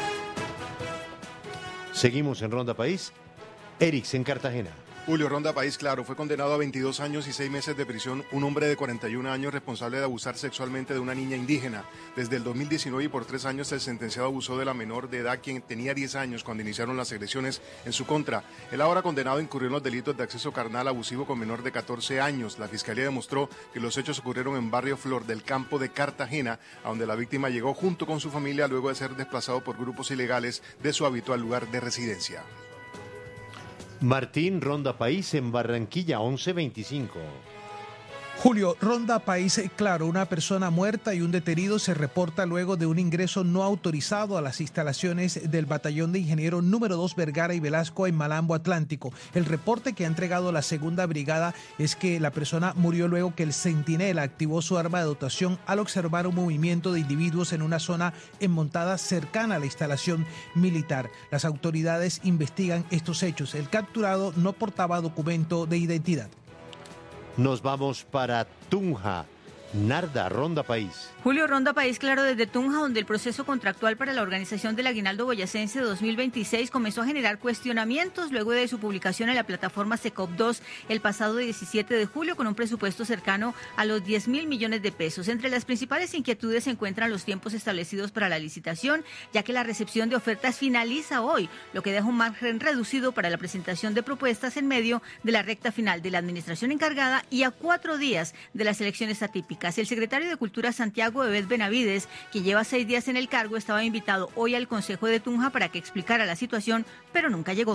Seguimos en Ronda País. Erix en Cartagena. Julio, Ronda País Claro, fue condenado a 22 años y 6 meses de prisión un hombre de 41 años responsable de abusar sexualmente de una niña indígena. Desde el 2019 y por 3 años el sentenciado abusó de la menor de edad, quien tenía 10 años cuando iniciaron las agresiones en su contra. El ahora condenado incurrió en los delitos de acceso carnal abusivo con menor de 14 años. La fiscalía demostró que los hechos ocurrieron en barrio Flor del Campo de Cartagena, a donde la víctima llegó junto con su familia luego de ser desplazado por grupos ilegales de su habitual lugar de residencia. Martín, Ronda País en Barranquilla, 11:25. Julio, Ronda País Claro, una persona muerta y un detenido se reporta luego de un ingreso no autorizado a las instalaciones del Batallón de Ingeniero número 2 Vergara y Velasco en Malambo Atlántico. El reporte que ha entregado la segunda brigada es que la persona murió luego que el centinela activó su arma de dotación al observar un movimiento de individuos en una zona enmontada cercana a la instalación militar. Las autoridades investigan estos hechos. El capturado no portaba documento de identidad. Nos vamos para Tunja. Narda, Ronda País. Julio, Ronda País Claro desde Tunja, donde el proceso contractual para la organización del Aguinaldo Boyacense 2026 comenzó a generar cuestionamientos luego de su publicación en la plataforma SECOP2 el pasado 17 de julio con un presupuesto cercano a los 10.000 millones de pesos. Entre las principales inquietudes se encuentran los tiempos establecidos para la licitación, ya que la recepción de ofertas finaliza hoy, lo que deja un margen reducido para la presentación de propuestas en medio de la recta final de la administración encargada y a 4 días de las elecciones atípicas. El secretario de Cultura Santiago Ebed Benavides, quien lleva 6 días en el cargo, estaba invitado hoy al Consejo de Tunja para que explicara la situación, pero nunca llegó.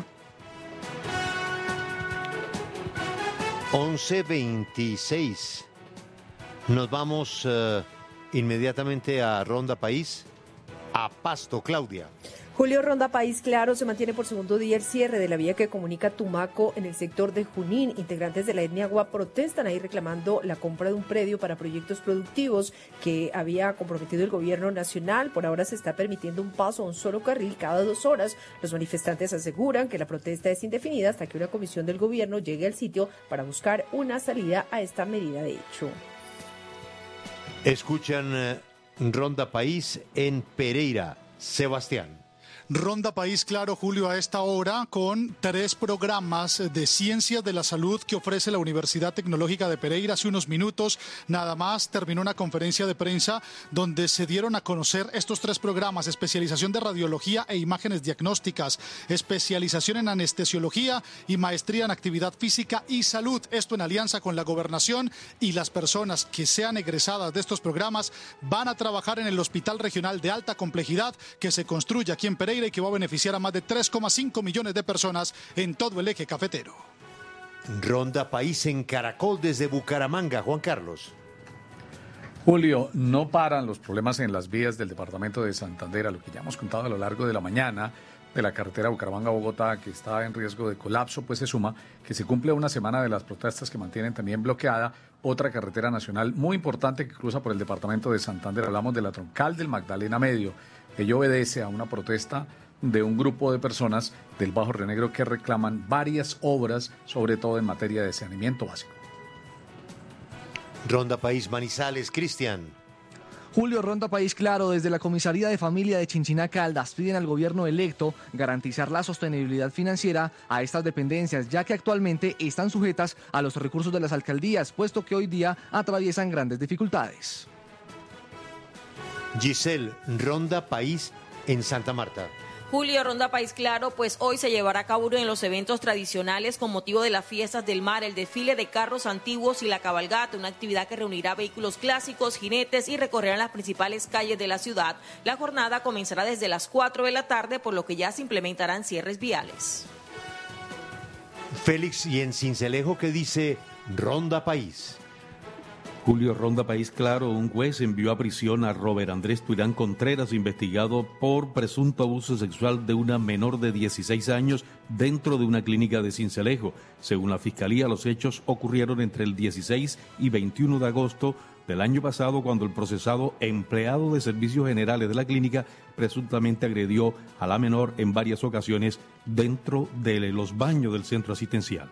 11:26. Nos vamos inmediatamente a Ronda País, a Pasto, Claudia. Julio, Ronda País Claro, se mantiene por segundo día el cierre de la vía que comunica Tumaco en el sector de Junín. Integrantes de la etnia Agua protestan ahí reclamando la compra de un predio para proyectos productivos que había comprometido el gobierno nacional. Por ahora se está permitiendo un paso a un solo carril cada 2 horas. Los manifestantes aseguran que la protesta es indefinida hasta que una comisión del gobierno llegue al sitio para buscar una salida a esta medida de hecho. Escuchan Ronda País en Pereira, Sebastián. Ronda País Claro, Julio, a esta hora con 3 programas de ciencias de la salud que ofrece la Universidad Tecnológica de Pereira. Hace unos minutos nada más terminó una conferencia de prensa donde se dieron a conocer estos 3 programas: especialización de radiología e imágenes diagnósticas, especialización en anestesiología y maestría en actividad física y salud. Esto en alianza con la gobernación, y las personas que sean egresadas de estos programas van a trabajar en el Hospital Regional de Alta Complejidad que se construye aquí en Pereira y que va a beneficiar a más de 3,5 millones de personas en todo el eje cafetero. Ronda País en Caracol desde Bucaramanga. Juan Carlos. Julio, no paran los problemas en las vías del departamento de Santander, a lo que ya hemos contado a lo largo de la mañana, de la carretera Bucaramanga-Bogotá, que está en riesgo de colapso. Pues se suma que se cumple una semana de las protestas que mantienen también bloqueada otra carretera nacional muy importante que cruza por el departamento de Santander. Hablamos de la troncal del Magdalena Medio. Ello obedece a una protesta de un grupo de personas del Bajo Río Negro que reclaman varias obras, sobre todo en materia de saneamiento básico. Ronda País Manizales, Cristian. Julio, Ronda País Claro, desde la Comisaría de Familia de Chinchiná Caldas piden al gobierno electo garantizar la sostenibilidad financiera a estas dependencias, ya que actualmente están sujetas a los recursos de las alcaldías, puesto que hoy día atraviesan grandes dificultades. Giselle, Ronda País en Santa Marta. Julio, Ronda País Claro, pues hoy se llevará a cabo uno de los eventos tradicionales con motivo de las fiestas del mar, el desfile de carros antiguos y la cabalgata, una actividad que reunirá vehículos clásicos, jinetes y recorrerán las principales calles de la ciudad. La jornada comenzará desde las 4 de la tarde, por lo que ya se implementarán cierres viales. Félix, y en Sincelejo, ¿qué dice Ronda País? Julio, Ronda País Claro, un juez envió a prisión a Robert Andrés Tuirán Contreras, investigado por presunto abuso sexual de una menor de 16 años dentro de una clínica de Sincelejo. Según la Fiscalía, los hechos ocurrieron entre el 16 y 21 de agosto del año pasado, cuando el procesado, empleado de servicios generales de la clínica, presuntamente agredió a la menor en varias ocasiones dentro de los baños del centro asistencial.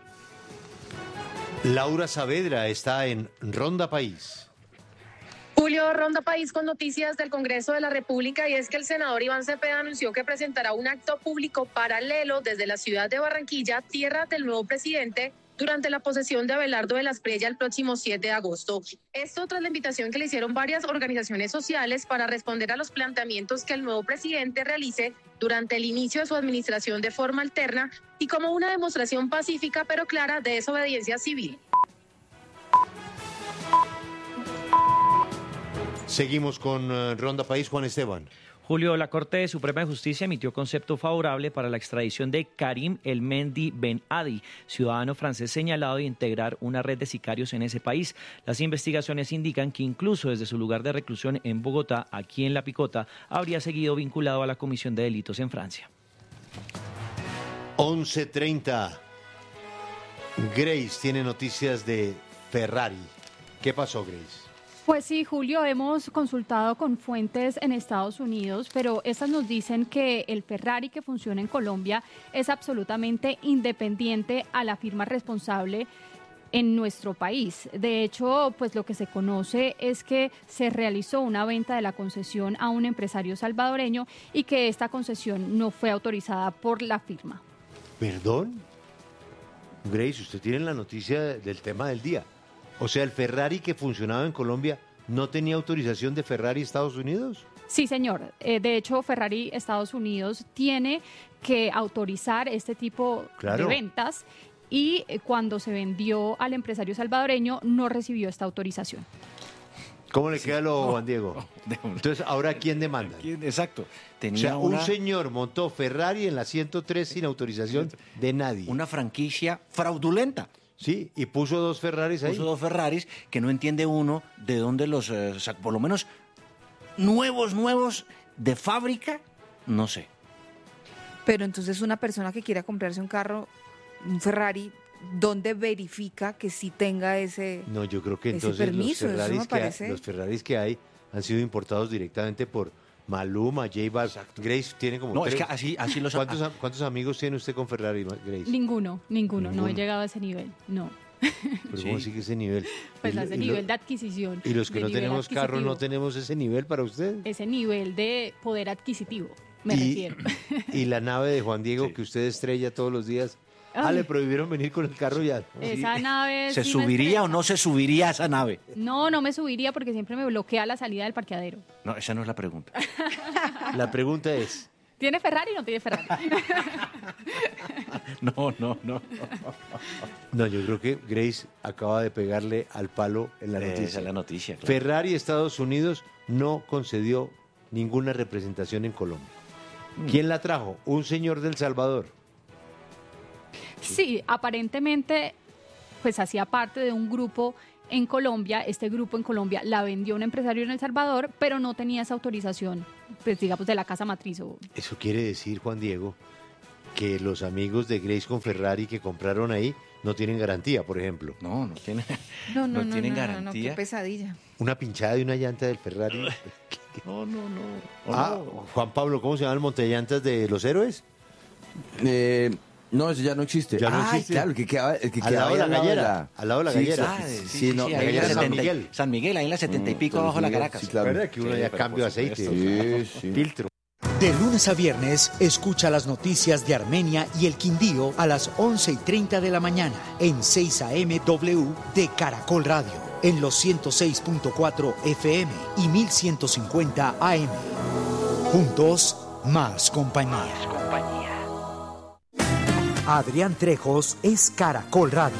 Laura Saavedra está en Ronda País. Julio, Ronda País con noticias del Congreso de la República, y es que el senador Iván Cepeda anunció que presentará un acto público paralelo desde la ciudad de Barranquilla, tierra del nuevo presidente, durante la posesión de Abelardo de la Espriella el próximo 7 de agosto. Esto tras la invitación que le hicieron varias organizaciones sociales para responder a los planteamientos que el nuevo presidente realice durante el inicio de su administración de forma alterna y como una demostración pacífica pero clara de desobediencia civil. Seguimos con Ronda País, Juan Esteban. Julio, la Corte Suprema de Justicia emitió concepto favorable para la extradición de Karim El Mendy Ben Adi, ciudadano francés señalado de integrar una red de sicarios en ese país. Las investigaciones indican que incluso desde su lugar de reclusión en Bogotá, aquí en La Picota, habría seguido vinculado a la comisión de delitos en Francia. 11:30. Grace tiene noticias de Ferrari. ¿Qué pasó, Grace? Pues sí, Julio, hemos consultado con fuentes en Estados Unidos, pero estas nos dicen que el Ferrari que funciona en Colombia es absolutamente independiente a la firma responsable en nuestro país. De hecho, pues lo que se conoce es que se realizó una venta de la concesión a un empresario salvadoreño y que esta concesión no fue autorizada por la firma. ¿Perdón? Grace, usted tiene la noticia del tema del día. O sea, el Ferrari que funcionaba en Colombia no tenía autorización de Ferrari Estados Unidos. Sí, señor. De hecho, Ferrari Estados Unidos tiene que autorizar este tipo de ventas y cuando se vendió al empresario salvadoreño no recibió esta autorización. ¿Cómo le queda lo, Juan Diego? Entonces, ¿ahora quién demanda? Exacto. Un señor montó Ferrari en la 103 sin autorización de nadie. Una franquicia fraudulenta. Sí, y puso 2 Ferraris ahí. Puso 2 Ferraris que no entiende uno de dónde los, por lo menos nuevos de fábrica, no sé. Pero entonces una persona que quiera comprarse un carro, un Ferrari, ¿dónde verifica que sí tenga ese permiso? No, yo creo que entonces los Ferraris que hay han sido importados directamente por Maluma, J Balvin. Grace tiene como No, 3. es que así los... ¿Cuántos amigos tiene usted con Ferrari, Grace? Ninguno. No he llegado a ese nivel, no. ¿Pero cómo sigue ese nivel? Pues a ese nivel de adquisición. ¿Y los que no tenemos carro no tenemos ese nivel para usted? Ese nivel de poder adquisitivo. me refiero. Y la nave de Juan Diego que usted estrella todos los días. Le prohibieron venir con el carro ya. Esa nave ¿Se sí subiría o no se subiría a esa nave? No me subiría porque siempre me bloquea la salida del parqueadero. No, esa no es la pregunta. La pregunta es... ¿Tiene Ferrari o no tiene Ferrari? No. No, yo creo que Grace acaba de pegarle al palo en la noticia. Esa es la noticia. Claro. Ferrari, Estados Unidos, no concedió ninguna representación en Colombia. ¿Quién la trajo? Un señor del Salvador. Sí, aparentemente pues hacía parte de un grupo en Colombia. Este grupo en Colombia la vendió un empresario en El Salvador, pero no tenía esa autorización, pues digamos, de la casa matriz. Eso quiere decir, Juan Diego, que los amigos de Grace con Ferrari que compraron ahí no tienen garantía, por ejemplo. No tienen, No tienen garantía. No, qué pesadilla. Una pinchada de una llanta del Ferrari. No. Juan Pablo, ¿cómo se llama el montellantas de los héroes? No, eso ya no existe. Ya no existe. Claro, el que quedaba al lado de la gallera. Al lado de la gallera. No, ahí en la 70, San Miguel, ahí en la 70 y pico abajo de la Caracas. Sí, claro. ¿Verdad que uno ya cambio de aceite? Sí. Filtro. De lunes a viernes, escucha las noticias de Armenia y el Quindío a las 11:30 de la mañana en 6 AM W de Caracol Radio, en los 106.4 FM y 1150 AM. Juntos, más compañía. Adrián Trejos es Caracol Radio.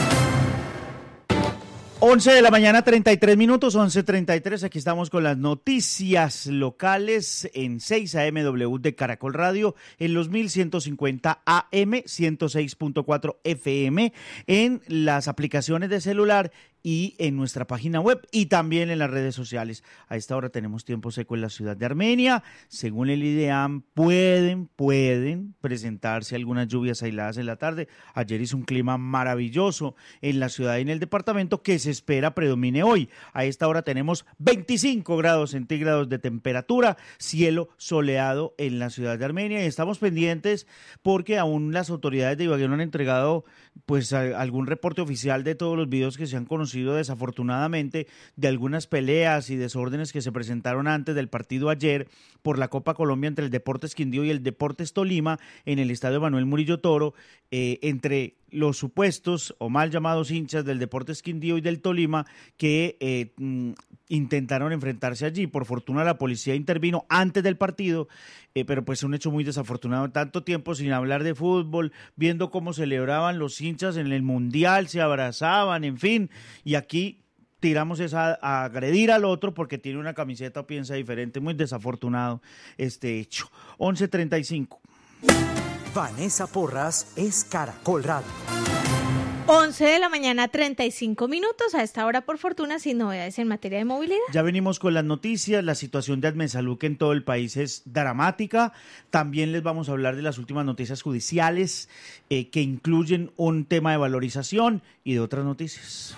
11 de la mañana, 33 minutos, 11:33. Aquí estamos con las noticias locales en 6 AMW de Caracol Radio, en los 1150 AM, 106.4 FM, en las aplicaciones de celular y en nuestra página web y también en las redes sociales. A esta hora tenemos tiempo seco en la ciudad de Armenia. Según el IDEAM, pueden presentarse algunas lluvias aisladas en la tarde. Ayer hizo un clima maravilloso en la ciudad y en el departamento que se espera predomine hoy. A esta hora tenemos 25 grados centígrados de temperatura, cielo soleado en la ciudad de Armenia y estamos pendientes porque aún las autoridades de Ibagué no han entregado pues algún reporte oficial de todos los videos que se han conocido desafortunadamente de algunas peleas y desórdenes que se presentaron antes del partido ayer por la Copa Colombia entre el Deportes Quindío y el Deportes Tolima en el estadio Manuel Murillo Toro, entre los supuestos o mal llamados hinchas del Deportes Quindío y del Tolima que intentaron enfrentarse allí. Por fortuna la policía intervino antes del partido, pero pues un hecho muy desafortunado. Tanto tiempo sin hablar de fútbol, viendo cómo celebraban los hinchas en el Mundial, se abrazaban, en fin, y aquí tiramos a agredir al otro porque tiene una camiseta o piensa diferente. Muy desafortunado este hecho. 11:35. Vanessa Porras es Caracol Radio. 11 de la mañana, 35 minutos. A esta hora, por fortuna, sin novedades en materia de movilidad. Ya venimos con las noticias. La situación de Admesalud en todo el país es dramática. También les vamos a hablar de las últimas noticias judiciales que incluyen un tema de valorización y de otras noticias.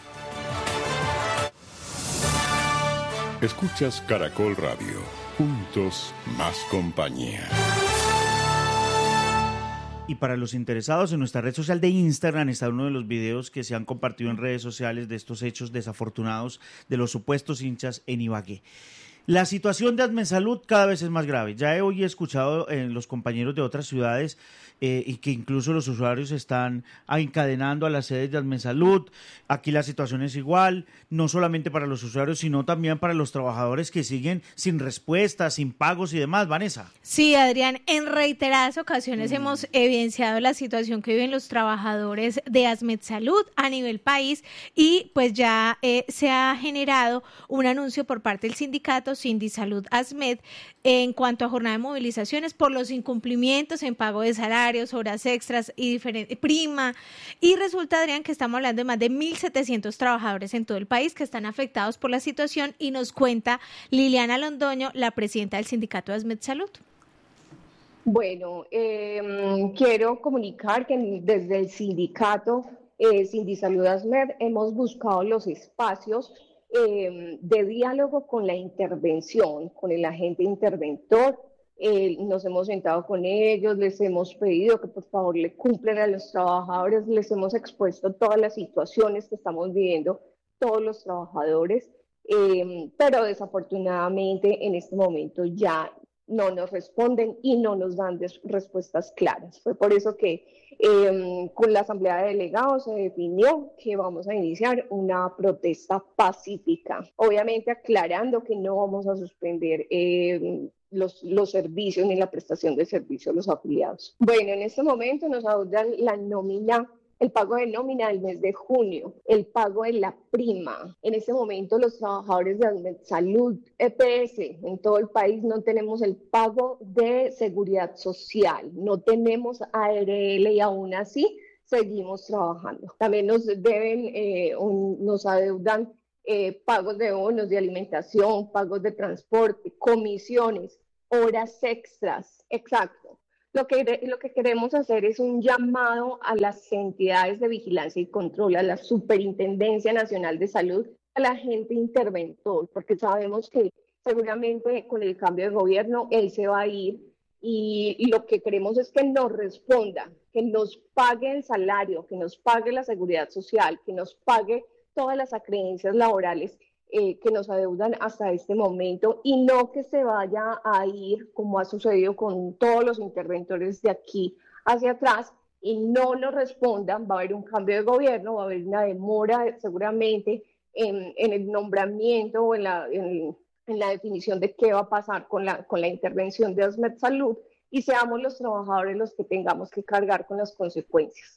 Escuchas Caracol Radio. Juntos, más compañía. Y para los interesados, en nuestra red social de Instagram está uno de los videos que se han compartido en redes sociales de estos hechos desafortunados de los supuestos hinchas en Ibagué. La situación de Admesalud cada vez es más grave. Ya hoy he escuchado en los compañeros de otras ciudades y que incluso los usuarios están encadenando a las sedes de Admesalud. Aquí la situación es igual, no solamente para los usuarios, sino también para los trabajadores que siguen sin respuestas, sin pagos y demás. Vanessa. Sí, Adrián, en reiteradas ocasiones hemos evidenciado la situación que viven los trabajadores de Admesalud a nivel país y pues ya se ha generado un anuncio por parte del sindicato Sindisalud Asmed en cuanto a jornada de movilizaciones por los incumplimientos en pago de salarios, horas extras y prima. Y resulta, Adrián, que estamos hablando de más de 1.700 trabajadores en todo el país que están afectados por la situación y nos cuenta Liliana Londoño, la presidenta del sindicato Admesalud. Bueno, quiero comunicar que desde el sindicato Sindisalud Asmed hemos buscado los espacios de diálogo con la intervención, con el agente interventor. Nos hemos sentado con ellos, les hemos pedido que por favor le cumplan a los trabajadores, les hemos expuesto todas las situaciones que estamos viviendo todos los trabajadores, pero desafortunadamente en este momento ya no nos responden y no nos dan respuestas claras. Fue por eso que con la Asamblea de Delegados se definió que vamos a iniciar una protesta pacífica, obviamente aclarando que no vamos a suspender los servicios ni la prestación de servicios a los afiliados. Bueno, en este momento nos adeudan la nómina, el pago de nómina del mes de junio, el pago de la prima. En este momento los trabajadores de Asmetsalud, EPS, en todo el país no tenemos el pago de seguridad social, no tenemos ARL y aún así seguimos trabajando. También nos deben, nos adeudan pagos de bonos de alimentación, pagos de transporte, comisiones, horas extras, exacto. Lo que queremos hacer es un llamado a las entidades de vigilancia y control, a la Superintendencia Nacional de Salud, a la agente interventor, porque sabemos que seguramente con el cambio de gobierno él se va a ir y lo que queremos es que nos responda, que nos pague el salario, que nos pague la seguridad social, que nos pague todas las acreencias laborales que nos adeudan hasta este momento y no que se vaya a ir, como ha sucedido con todos los interventores de aquí hacia atrás, y no nos respondan. Va a haber un cambio de gobierno, va a haber una demora seguramente en el nombramiento o en la definición de qué va a pasar con la intervención de Asmetsalud, y seamos los trabajadores los que tengamos que cargar con las consecuencias.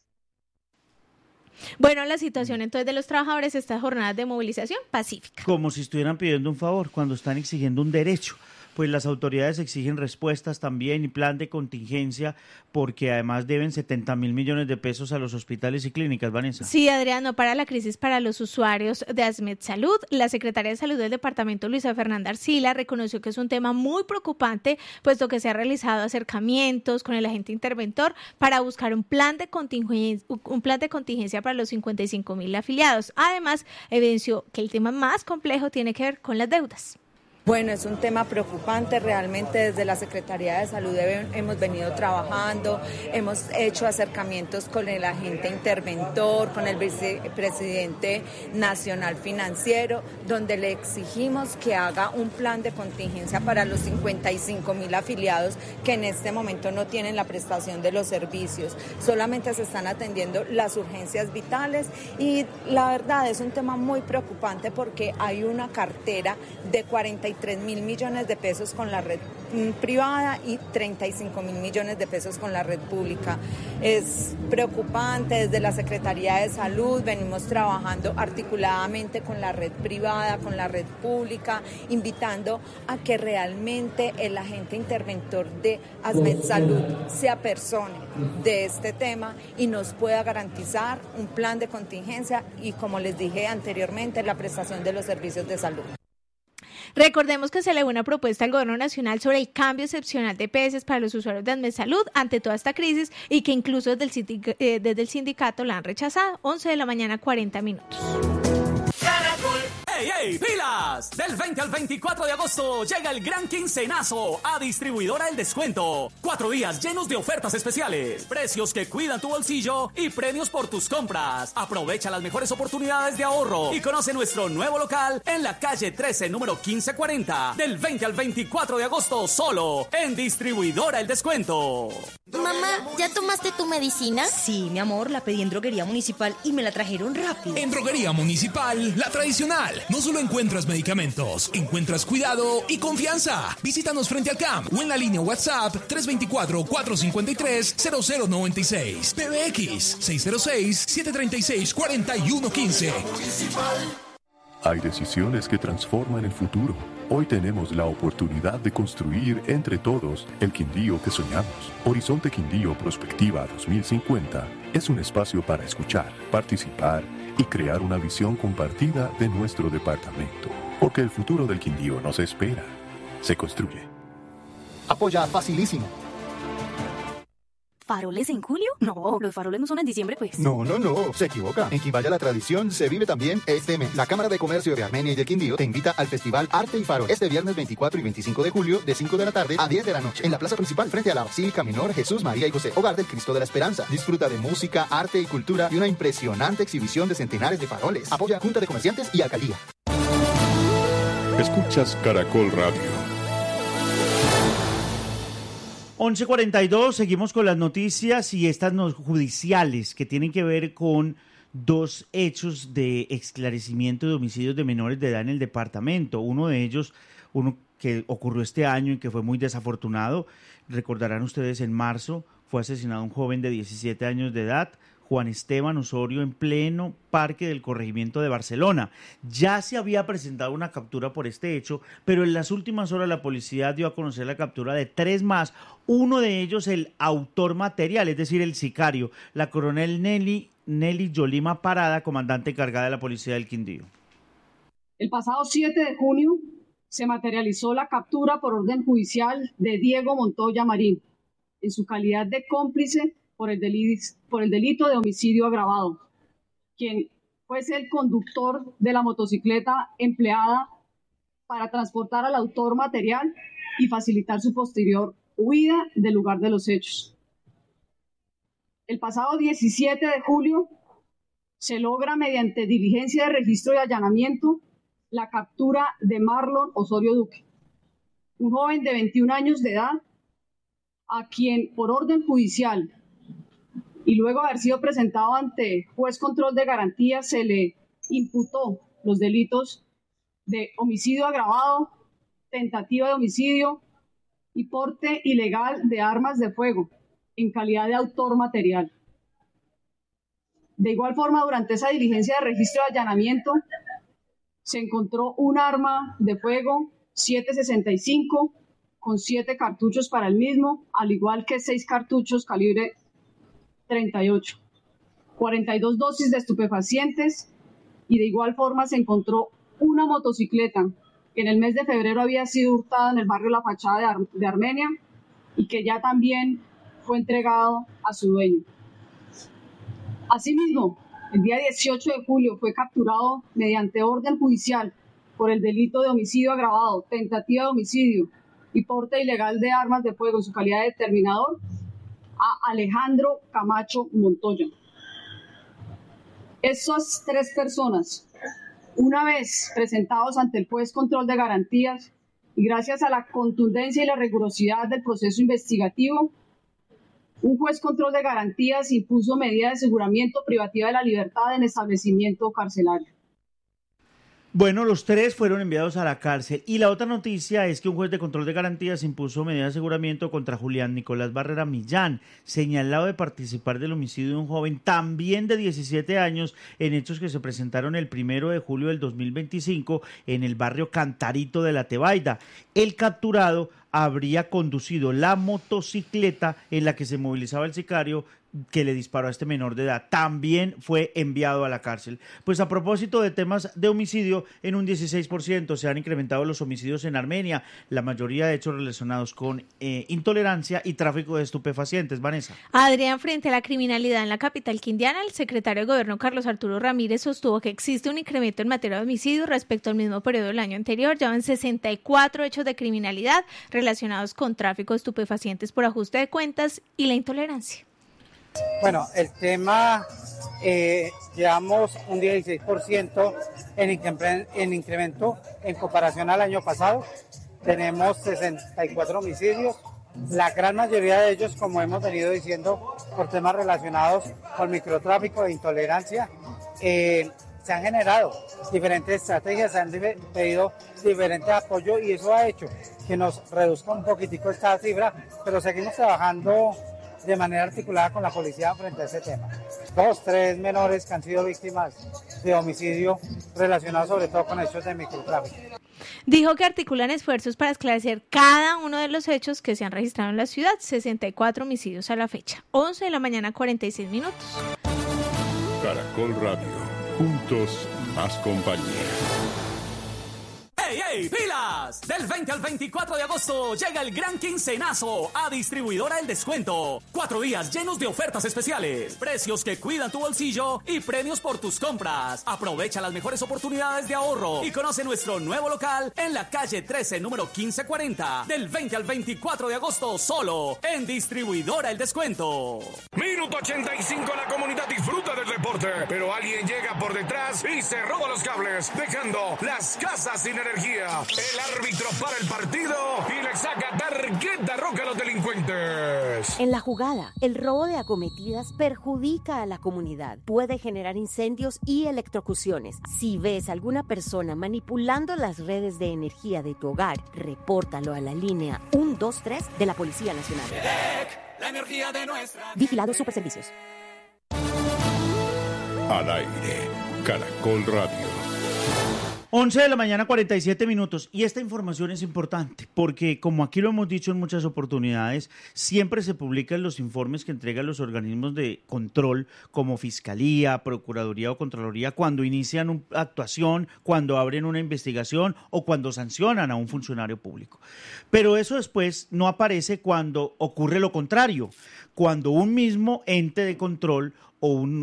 Bueno, la situación entonces de los trabajadores, estas jornadas de movilización pacífica. Como si estuvieran pidiendo un favor cuando están exigiendo un derecho. Pues las autoridades exigen respuestas también y plan de contingencia, porque además deben 70.000 millones de pesos a los hospitales y clínicas, Vanessa. Sí, Adrián, no para la crisis para los usuarios de Asmetsalud. La secretaria de Salud del departamento, Luisa Fernanda Arcila, reconoció que es un tema muy preocupante, puesto que se han realizado acercamientos con el agente interventor para buscar un plan de contingencia para los 55.000 afiliados. Además, evidenció que el tema más complejo tiene que ver con las deudas. Bueno, es un tema preocupante, realmente desde la Secretaría de Salud hemos venido trabajando, hemos hecho acercamientos con el agente interventor, con el vicepresidente nacional financiero, donde le exigimos que haga un plan de contingencia para los 55.000 afiliados que en este momento no tienen la prestación de los servicios, solamente se están atendiendo las urgencias vitales y la verdad es un tema muy preocupante porque hay una cartera de 43.000 millones de pesos con la red privada y 35.000 millones de pesos con la red pública. Es preocupante, desde la Secretaría de Salud venimos trabajando articuladamente con la red privada, con la red pública, invitando a que realmente el agente interventor de Asmetsalud se apersone de este tema y nos pueda garantizar un plan de contingencia y, como les dije anteriormente, la prestación de los servicios de salud. Recordemos que se elevó una propuesta al Gobierno Nacional sobre el cambio excepcional de EPS para los usuarios de Asmetsalud ante toda esta crisis y que incluso desde el sindicato la han rechazado. 11 de la mañana, 40 minutos. ¡Ey, ey, pilas! Del 20 al 24 de agosto llega el gran quincenazo a Distribuidora El Descuento. 4 días llenos de ofertas especiales, precios que cuidan tu bolsillo y premios por tus compras. Aprovecha las mejores oportunidades de ahorro y conoce nuestro nuevo local en la calle 13, número 1540. Del 20 al 24 de agosto solo en Distribuidora El Descuento. Mamá, ¿ya tomaste tu medicina? Sí, mi amor, la pedí en Droguería Municipal y me la trajeron rápido. En Droguería Municipal, la tradicional. No solo encuentras medicamentos, encuentras cuidado y confianza. Visítanos frente al CAMP o en la línea WhatsApp 324-453-0096. PBX 606-736-4115. Hay decisiones que transforman el futuro. Hoy tenemos la oportunidad de construir entre todos el Quindío que soñamos. Horizonte Quindío Prospectiva 2050 es un espacio para escuchar, participar y crear una visión compartida de nuestro departamento. Porque el futuro del Quindío no se espera, se construye. Apoya facilísimo. ¿Faroles en julio? No, los faroles no son en diciembre, pues. No, se equivoca. En Quimbaya la tradición se vive también este mes. La Cámara de Comercio de Armenia y del Quindío te invita al Festival Arte y Farol este viernes 24 y 25 de julio de 5 de la tarde a 10 de la noche en la plaza principal frente a la Basílica Menor Jesús, María y José, Hogar del Cristo de la Esperanza. Disfruta de música, arte y cultura y una impresionante exhibición de centenares de faroles. Apoya Junta de Comerciantes y Alcaldía. Escuchas Caracol Radio. 11:42, seguimos con las noticias y estas judiciales que tienen que ver con dos hechos de esclarecimiento de homicidios de menores de edad en el departamento. Uno de ellos, uno que ocurrió este año y que fue muy desafortunado. Recordarán ustedes, en marzo fue asesinado un joven de 17 años de edad, Juan Esteban Osorio, en pleno parque del corregimiento de Barcelona. Ya se había presentado una captura por este hecho, pero en las últimas horas la policía dio a conocer la captura de 3 más, uno de ellos el autor material, es decir, el sicario, la coronel Nelly Yolima Parada, comandante encargada de la policía del Quindío. El pasado 7 de junio se materializó la captura por orden judicial de Diego Montoya Marín, en su calidad de cómplice por el delito de homicidio agravado, quien fuese el conductor de la motocicleta empleada para transportar al autor material y facilitar su posterior huida del lugar de los hechos. El pasado 17 de julio se logra, mediante diligencia de registro y allanamiento, la captura de Marlon Osorio Duque, un joven de 21 años de edad, a quien por orden judicial y luego de haber sido presentado ante juez control de garantías se le imputó los delitos de homicidio agravado, tentativa de homicidio y porte ilegal de armas de fuego en calidad de autor material. De igual forma, durante esa diligencia de registro de allanamiento se encontró un arma de fuego 7.65 con 7 cartuchos para el mismo, al igual que 6 cartuchos calibre 38, 42 dosis de estupefacientes, y de igual forma se encontró una motocicleta que en el mes de febrero había sido hurtada en el barrio La Fachada de Armenia y que ya también fue entregado a su dueño. Asimismo, el día 18 de julio fue capturado mediante orden judicial por el delito de homicidio agravado, tentativa de homicidio y porte ilegal de armas de fuego en su calidad de determinador a Alejandro Camacho Montoya. Esas 3 personas, una vez presentados ante el juez control de garantías y gracias a la contundencia y la rigurosidad del proceso investigativo, un juez control de garantías impuso medida de aseguramiento privativa de la libertad en establecimiento carcelario. Bueno, los 3 fueron enviados a la cárcel. Y la otra noticia es que un juez de control de garantías impuso medida de aseguramiento contra Julián Nicolás Barrera Millán, señalado de participar del homicidio de un joven también de 17 años en hechos que se presentaron el 1 de julio del 2025 en el barrio Cantarito de la Tebaida. El capturado habría conducido la motocicleta en la que se movilizaba el sicario que le disparó a este menor de edad. También fue enviado a la cárcel. Pues a propósito de temas de homicidio, en un 16% se han incrementado los homicidios en Armenia, la mayoría de hechos relacionados con intolerancia y tráfico de estupefacientes. Vanessa. Adrián, frente a la criminalidad en la capital quindiana, el secretario de Gobierno Carlos Arturo Ramírez sostuvo que existe un incremento en materia de homicidios respecto al mismo periodo del año anterior. Ya van 64 hechos de criminalidad relacionados con tráfico de estupefacientes por ajuste de cuentas y la intolerancia. Bueno, el tema, llevamos un 16% en incremento en comparación al año pasado. Tenemos 64 homicidios, la gran mayoría de ellos, como hemos venido diciendo, por temas relacionados con microtráfico e intolerancia. Se han generado diferentes estrategias, se han pedido diferentes apoyos y eso ha hecho que nos reduzca un poquitico esta cifra, pero seguimos trabajando de manera articulada con la policía frente a ese tema. 2, 3 menores que han sido víctimas de homicidio relacionados sobre todo con hechos de microtráfico. Dijo que articulan esfuerzos para esclarecer cada uno de los hechos que se han registrado en la ciudad, 64 homicidios a la fecha. 11 de la mañana, 46 minutos. Caracol Radio, juntos más compañía. ¡Ey, ey, pilas! Del 20 al 24 de agosto llega el gran quincenazo a Distribuidora El Descuento. 4 días llenos de ofertas especiales, precios que cuidan tu bolsillo y premios por tus compras. Aprovecha las mejores oportunidades de ahorro y conoce nuestro nuevo local en la calle 13, número 1540. Del 20 al 24 de agosto solo en Distribuidora El Descuento. Minuto 85, la comunidad disfruta del deporte transporte, pero alguien llega por detrás y se roba los cables, dejando las casas sin energía. El árbitro para el partido y le saca tarjeta roja a los delincuentes. En la jugada, el robo de acometidas perjudica a la comunidad, puede generar incendios y electrocuciones. Si ves a alguna persona manipulando las redes de energía de tu hogar, repórtalo a la línea 123 de la Policía Nacional. La energía de nuestra... Vigilado Superservicios. Al aire, Caracol Radio. 11 de la mañana, 47 minutos. Y esta información es importante porque, como aquí lo hemos dicho en muchas oportunidades, siempre se publican los informes que entregan los organismos de control como Fiscalía, Procuraduría o Contraloría cuando inician una actuación, cuando abren una investigación o cuando sancionan a un funcionario público. Pero eso después no aparece cuando ocurre lo contrario, cuando un mismo ente de control o un